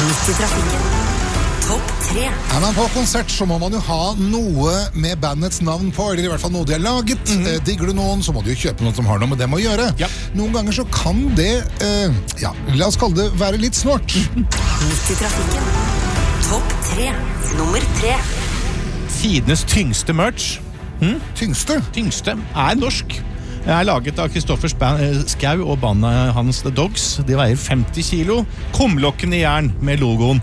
Midt i trafikken. Topp 3. Er man på konsert, så må man jo ha noe med bandets navn på, eller i hvert fall noe de har laget. Digger du noen, så må du jo kjøpe noe som har noe med dem å gjøre. Ja. Noen ganger så kan det, la oss kalle det være litt snålt. Midt i trafikken. Topp 3. Nummer 3. Tidenes tyngste merch. Tyngste. Tyngste er norsk. Det er laget av Kristoffer Schau og bandet hans The Dogs. De veier 50 kilo. Kumlokken i jern med logoen.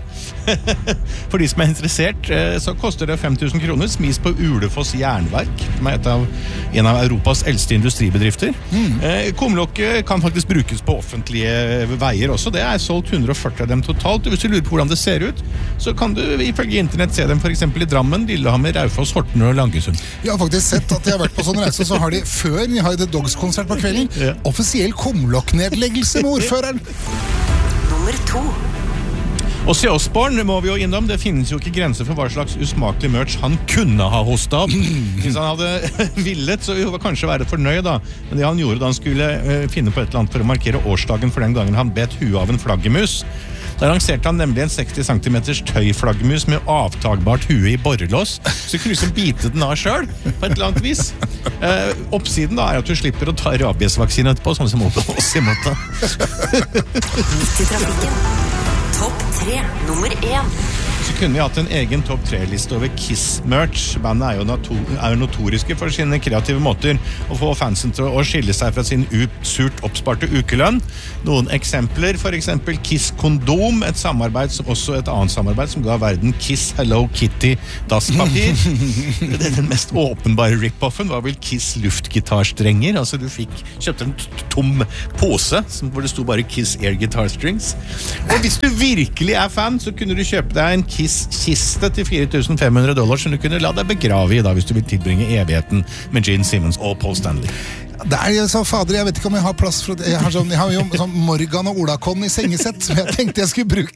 For de som er interessert, så koster det 5.000 kroner. Smis på Ulefoss Jernverk, som er en av Europas eldste industribedrifter. Kumlokket kan faktisk brukes på offentlige veier også. Det er solgt 140 av dem totalt. Hvis du lurer på hvordan det ser ut, så kan du ifølge internett se dem for eksempel i Drammen, Lillehammer, Raufoss, Horten og Langesund. Jeg har faktisk sett at jeg har vært på sånn reise, så har de før de har The Dogs-konsert på kvelden, offisiell kumlokknedleggelse med ordføreren. Nummer 2. Ozzy Osbourne må vi jo innom. Det finnes jo ikke grenser for hva slags usmakelig merch han kunne ha hostet av. Hvis han hadde villet, så var kanskje være fornøyd da. Men det han gjorde da han skulle finne på et eller annet for å markere årsdagen for den gangen han bet huet av en flaggemus, da lanserte han nemlig en 60 cm tøyflaggemus med avtagbart hue i borrelås, så kunne du liksom bite den av selv, på et eller annet vis. Oppsiden da er at du slipper å ta rabiesvaksine etterpå, sånn som Ozzy måtte. Midt i trafikken. Topp 3. Nummer 1. Så kunne vi hatt en egen topp 3-liste over Kiss-merch. Bandet er jo notoriske for sine kreative måter å få fansen til å skille seg fra sin surt oppsparte ukelønn. Noen eksempler, for eksempel Kiss Kondom, et annet samarbeid som ga verden Kiss Hello Kitty dasspapir. Den mest åpenbare rip-offen var vel Kiss luftgitarstrenger. Altså du kjøpte en tom pose hvor det sto bare Kiss Air Guitar Strings. Og hvis du virkelig er fan, så kunne du kjøpe deg en Kiss-kiste til $4,500 som du kunne la deg begrave i da, hvis du vil tilbringe evigheten med Gene Simmons og Paul Stanley. Det er jeg sa, fader, jeg vet ikke om jeg har plass for jeg har jo sånn Morgan og Olakon i sengesett som jeg tenkte jeg skulle bruke.